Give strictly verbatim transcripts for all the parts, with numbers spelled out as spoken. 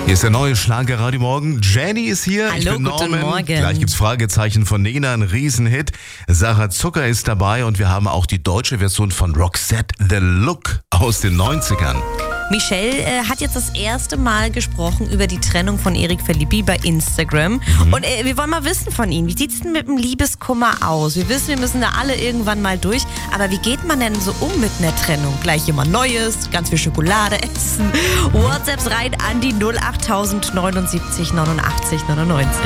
Hier ist der neue Schlagerradio Morgen. Jenny ist hier. Hallo, ich bin guten Norman. Morgen. Gleich gibt's Fragezeichen von Nena, ein Riesenhit. Sarah Zucker ist dabei und wir haben auch die deutsche Version von Roxette, The Look aus den neunzigern. Michelle äh, hat jetzt das erste Mal gesprochen über die Trennung von Erik Philippi bei Instagram. Mhm. Und äh, wir wollen mal wissen von ihm, wie sieht's denn mit dem Liebeskummer aus? Wir wissen, wir müssen da alle irgendwann mal durch. Aber wie geht man denn so um mit einer Trennung? Gleich immer Neues, ganz viel Schokolade essen. WhatsApps rein an die null acht tausend neunundsiebzig neunundachtzig neunundneunzig.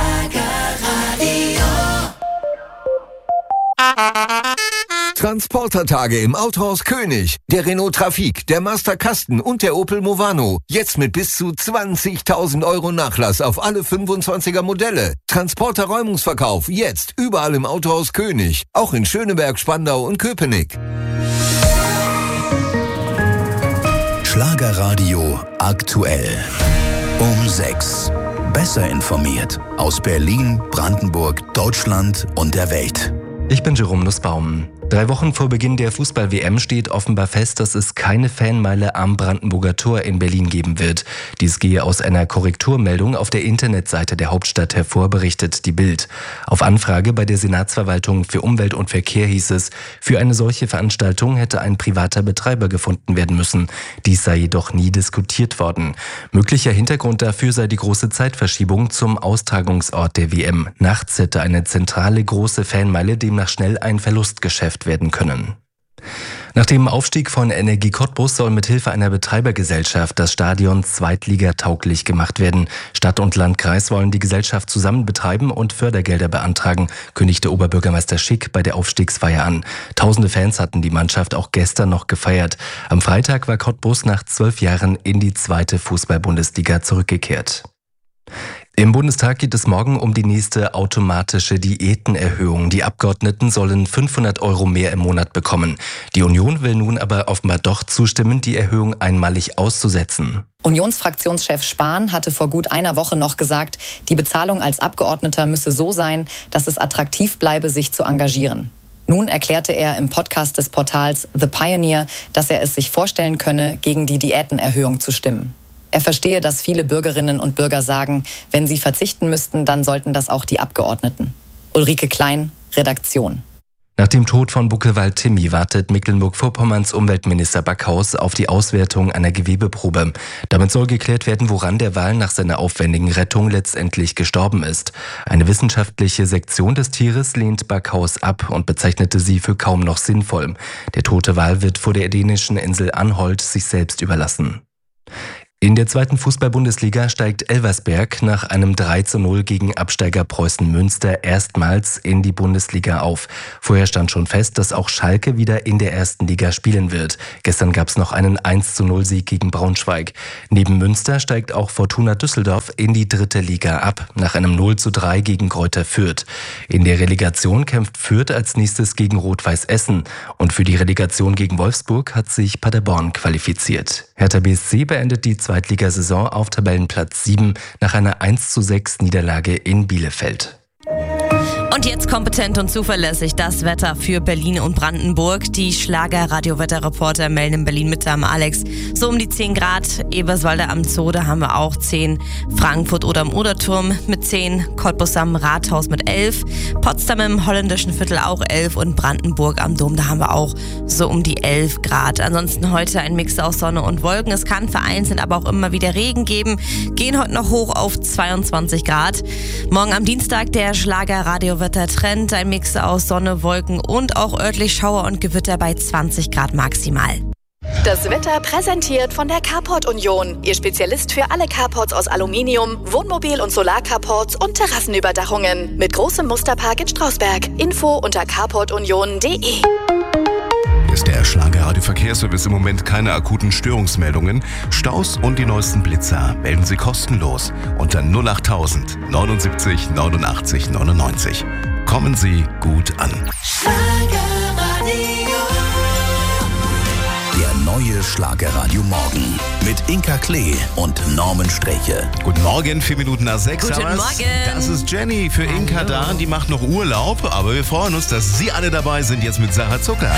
Transportertage im Autohaus König. Der Renault Trafic, der Master Kasten und der Opel Movano. Jetzt mit bis zu zwanzigtausend Euro Nachlass auf alle fünfundzwanziger Modelle. Transporter-Räumungsverkauf jetzt überall im Autohaus König. Auch in Schöneberg, Spandau und Köpenick. Schlagerradio aktuell. Um sechs. Besser informiert. Aus Berlin, Brandenburg, Deutschland und der Welt. Ich bin Jerome Nussbaum. Drei Wochen vor Beginn der Fußball-W M steht offenbar fest, dass es keine Fanmeile am Brandenburger Tor in Berlin geben wird. Dies gehe aus einer Korrekturmeldung auf der Internetseite der Hauptstadt hervor, berichtet die Bild. Auf Anfrage bei der Senatsverwaltung für Umwelt und Verkehr hieß es, für eine solche Veranstaltung hätte ein privater Betreiber gefunden werden müssen. Dies sei jedoch nie diskutiert worden. Möglicher Hintergrund dafür sei die große Zeitverschiebung zum Austragungsort der W M. Nachts hätte eine zentrale große Fanmeile demnach schnell ein Verlustgeschäft werden können. Nach dem Aufstieg von Energie Cottbus soll mithilfe einer Betreibergesellschaft das Stadion zweitligatauglich gemacht werden. Stadt und Landkreis wollen die Gesellschaft zusammen betreiben und Fördergelder beantragen, kündigte Oberbürgermeister Schick bei der Aufstiegsfeier an. Tausende Fans hatten die Mannschaft auch gestern noch gefeiert. Am Freitag war Cottbus nach zwölf Jahren in die zweite Fußball-Bundesliga zurückgekehrt. Im Bundestag geht es morgen um die nächste automatische Diätenerhöhung. Die Abgeordneten sollen fünfhundert Euro mehr im Monat bekommen. Die Union will nun aber offenbar doch zustimmen, die Erhöhung einmalig auszusetzen. Unionsfraktionschef Spahn hatte vor gut einer Woche noch gesagt, die Bezahlung als Abgeordneter müsse so sein, dass es attraktiv bleibe, sich zu engagieren. Nun erklärte er im Podcast des Portals The Pioneer, dass er es sich vorstellen könne, gegen die Diätenerhöhung zu stimmen. Er verstehe, dass viele Bürgerinnen und Bürger sagen, wenn sie verzichten müssten, dann sollten das auch die Abgeordneten. Ulrike Klein, Redaktion. Nach dem Tod von Buckewahl-Timmy wartet Mecklenburg-Vorpommerns Umweltminister Backhaus auf die Auswertung einer Gewebeprobe. Damit soll geklärt werden, woran der Wal nach seiner aufwendigen Rettung letztendlich gestorben ist. Eine wissenschaftliche Sektion des Tieres lehnt Backhaus ab und bezeichnete sie für kaum noch sinnvoll. Der tote Wal wird vor der dänischen Insel Anholt sich selbst überlassen. In der zweiten Fußball-Bundesliga steigt Elversberg nach einem drei zu null gegen Absteiger Preußen Münster erstmals in die Bundesliga auf. Vorher stand schon fest, dass auch Schalke wieder in der ersten Liga spielen wird. Gestern gab es noch einen eins zu null Sieg gegen Braunschweig. Neben Münster steigt auch Fortuna Düsseldorf in die dritte Liga ab, nach einem null zu drei gegen Greuther Fürth. In der Relegation kämpft Fürth als nächstes gegen Rot-Weiß Essen. Und für die Relegation gegen Wolfsburg hat sich Paderborn qualifiziert. Hertha B S C beendet die Zweitligasaison auf Tabellenplatz sieben nach einer eins zu sechs Niederlage in Bielefeld. Und jetzt kompetent und zuverlässig das Wetter für Berlin und Brandenburg. Die Schlager-Radio-Wetterreporter melden in Berlin mit am Alex so um die zehn Grad. Eberswalde am Zoo, da haben wir auch zehn. Frankfurt oder am Oderturm mit zehn. Cottbus am Rathaus mit elf. Potsdam im holländischen Viertel auch elf. Und Brandenburg am Dom, da haben wir auch so um die elf Grad. Ansonsten heute ein Mix aus Sonne und Wolken. Es kann vereinzelt aber auch immer wieder Regen geben. Gehen heute noch hoch auf zweiundzwanzig Grad. Morgen am Dienstag der Schlager-Radio Wettertrend, ein Mix aus Sonne, Wolken und auch örtlich Schauer und Gewitter bei zwanzig Grad maximal. Das Wetter präsentiert von der Carport Union. Ihr Spezialist für alle Carports aus Aluminium, Wohnmobil- und Solarcarports und Terrassenüberdachungen. Mit großem Musterpark in Strausberg. Info unter carport union punkt de. Ist der Schlagerradio Verkehrsservice im Moment keine akuten Störungsmeldungen? Staus und die neuesten Blitzer melden Sie kostenlos unter null acht tausend neunundsiebzig neunundachtzig neunundneunzig. Kommen Sie gut an. Der neue Schlagerradio Morgen mit Inka Klee und Norman Streche. Guten Morgen, vier Minuten nach sechs. Guten Morgen. Das ist Jenny für Inka da. Die macht noch Urlaub, aber wir freuen uns, dass Sie alle dabei sind jetzt mit Sarah Zucker.